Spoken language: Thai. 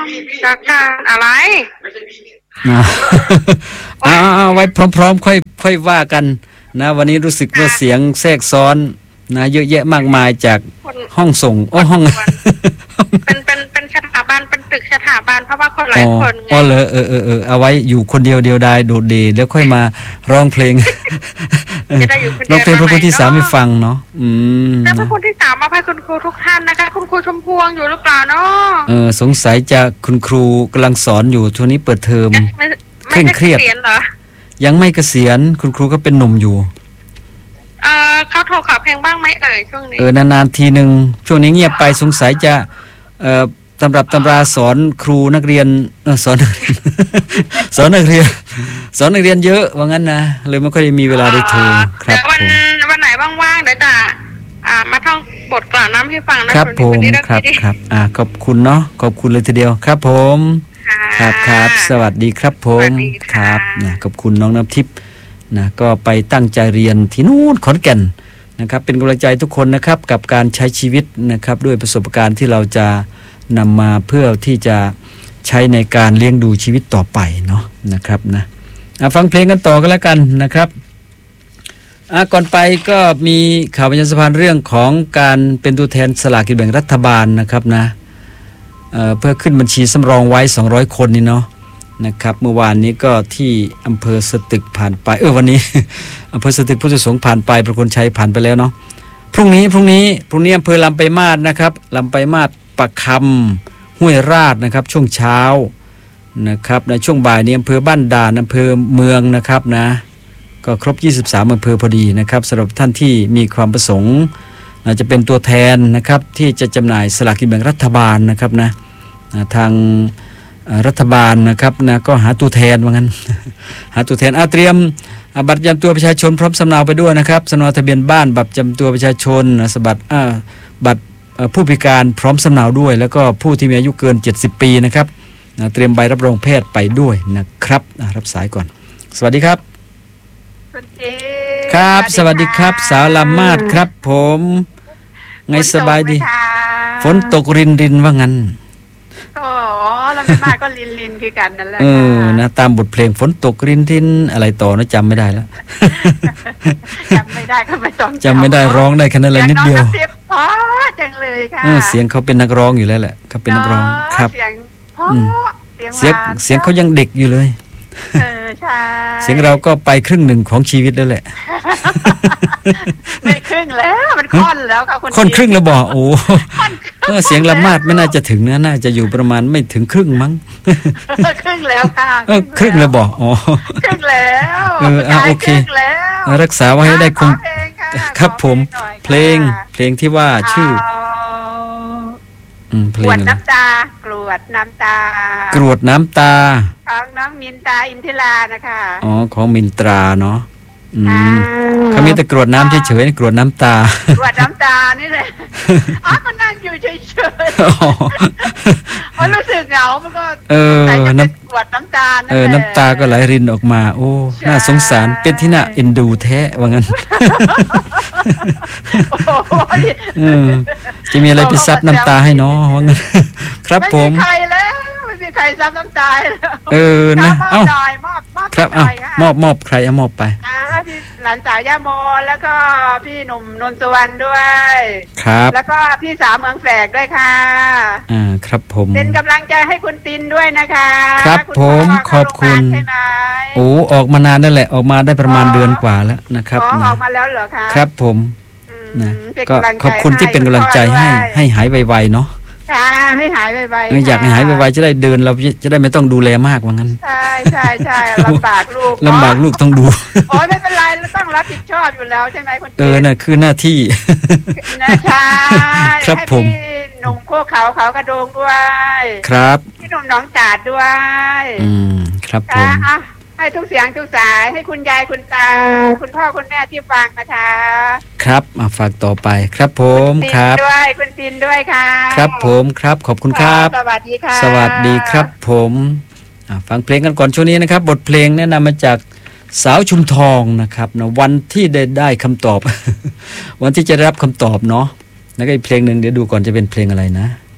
จากการอะไรไว้พร้อมๆค่อยว่ากันนะวันนี้รู้สึกว่าเสียงแทรกซ้อนนะเยอะแยะมากมายจากห้องส่งห้องเป็นสถาบันเป็นตึกสถาบันเพราะว่าคนหลายคนไงเลยเอาไว้อยู่คนเดียวเดียวดายโดดเดี่ยวแล้วค่อยมาร้องเพลงร้องเพลงพระพุทธที่3ให้ฟังเนาะแล้วพระพุทธที่3มาให้คุณครูทุกท่านนะคะคุณครูชมพวงอยู่หรือเปล่าเนาะสงสัยจะคุณครูกำลังสอนอยู่ช่วงนี้เปิดเทอมเครียดยังไม่เกษียณคุณครูก็เป็นหนุ่มอยู่เขาโทรขอเพลงบ้างไหมช่วงนี้นานๆทีนึงช่วงนี้เงียบไปสงสัยจะตำราสอนครูนักเรียนสอนนักเรียนเยอะว่างั้นนะเลยไม่ค่อยมีเวลาได้โทรครับวันไหนว่างๆเดี๋ยวจะมาท่องบทกล่าวน้ำให้ฟังนะครับผมครับขอบคุณเนาะขอบคุณเลยทีเดียวครับผมครับสวัสดีครับผมครับนะขอบคุณน้องน้ำทิพย์นะก็ไปตั้งใจเรียนที่นู่นขอนแก่นนะครับเป็นกำลังใจทุกคนนะครับกับการใช้ชีวิตนะครับด้วยประสบการณ์ที่เราจะนำมาเพื่อที่จะใช้ในการเลี้ยงดูชีวิตต่อไปเนาะนะครับนะฟังเพลงกันต่อกันแล้วกันนะครับก่อนไปก็มีข่าวประชาสัมพันธ์เรื่องของการเป็นตัวแทนสลากกินแบ่งรัฐบาลนะครับนะเพื่อขึ้นบัญชีสำรองไว้200คนนี่เนาะนะครับเมื่อวานนี้ก็ที่อำเภอสตึกผ่านไปวันนี้ อำเภอสตึกพุทธสงฆ์ผ่านไปประโคนชัยผ่านไปแล้วเนาะพรุ่งนี้อำเภอลำปลายมาศนะครับลำปลายมาศปากคำห้วยราชนะครับช่วงเช้านะครับในช่วงบ่ายนี้อำเภอบ้านด่านอำเภอเมืองนะครับนะก็ครบ23อำเภอพอดีนะครับสำหรับท่านที่มีความประสงค์จะเป็นตัวแทนนะครับที่จะจำหน่ายสลากกินแบ่งรัฐบาลนะครับนะทางรัฐบาลนะครับนะก็หาตัวแทนว่างั้น หาตัวแทนเตรียมบัตรประจำตัวประชาชนพร้อมสำเนาไปด้วยนะครับสำเนาทะเบียนบ้านบัตรประจำตัวประชาชนบัตรผู้พิการพร้อมสำเนาด้วยแล้วก็ผู้ที่มีอายุเกิน70ปีนะครับเตรียมใบรับรองแพทย์ไปด้วยนะครับรับสายก่อนสวัสดีครับครับสวัสดีครับสาวลำมาศครับผมไงสบายดีฝนตกรินว่างั้นเราไม่มาก็ลินคือกันนั่นแหละนะตามบทเพลงฝนตกรินอะไรต่อนะจำไม่ได้แล้วจำไม่ได้ก็ไม่ต้องจำไม่ได้ร้องได้แค่นั้นเลยนิดเดียวอ๋อจังเลยค่ะเสียงเขาเป็นนักร้องอยู่แล้วแหละเขาเป็นนักร้องครับเสียงเสียงเขายังเด็กอยู่เลยใช่เสียงเราก็ไปครึ่งหนึ่งของชีวิตแล้วแหละไม่ครึ่งแล้วมันค่อนแล้วค่ะค่อนครึ่งแล้วบอกโอ้เสียงละมาดไม่น่าจะถึงนะน่าจะอยู่ประมาณไม่ถึงครึ่งมั้งครึ่งแล้วค่ะครึ่งแล้วบอกครึ่งแล้วโอเครักษาไว้ให้ได้คงครับผมเพลงที่ว่าชื่อเพลงกรวดน้ำตากรวดน้ำตาของน้องมินตราอินทิรานะคะของมินตราเนาะเขามีแต่กรวดน้ำเฉยๆกรวดน้ำตากรวดน้ำตานี่เลยก็นั่งอยู่เฉยๆพอรู้สึกเหงามันก็น้ำกรวดน้ำตาน้ำตาก็ไหลรินออกมาโอ้น่าสงสารเป็นที่น่าเอ็นดูแท้ว่างั้นจะมีอะไรไปซับน้ำตาให้น้องว่างั้นครับผมใครแล้วไม่มีใครซับน้ำตานะครับมอบใครมอบไปพี่หลานสาวย่าโมแล้วก็พี่หนุ่มนนทสุวรรณด้วยครับแล้วก็พี่สาวเมืองแฝกด้วยค่ะครับผมเป็นกำลังใจให้คุณตินด้วยนะคะครับผมขอบคุณออกมานานนั่นแหละออกมาได้ประมาณเดือนกว่าแล้วนะครับออกมาแล้วเหรอคะครับผมนะก็ขอบคุณที่เป็นกำลังใจให้หายไวๆเนาะให้หายไวๆอยากให้หายไวๆจะได้เดินเราจะได้ไม่ต้องดูแลมากว่างั้นใช่ลำบากลูกต้องดูไม่เป็นไรเราต้องรับผิดชอบอยู่แล้วใช่ไหมคุณน่ะคือหน้าที่ใช่ครับผมหนุ่มโคเขากระโดงด้วยครับพี่หนุ่มน้องจาดด้วยครับผมให้ทุกเสียงทุกสายให้คุณยายคุณตาคุณพ่อคุณแม่ที่ฟังนะคะครับฝากต่อไปครับผมครับด้วยคุณตินด้วยค่ะครับผมครับขอบคุณครับสวัสดีค่ะสวัสดีครับผมฟังเพลงกันก่อนช่วงนี้นะครับบทเพลงแนะนำมาจากสาวชุมทองนะครับนะวันที่ได้คำตอบ วันที่จะได้รับคำตอบเนาะแล้วก็อีกเพลงหนึ่งเดี๋ยวดูก่อนจะเป็นเพลงอะไรนะ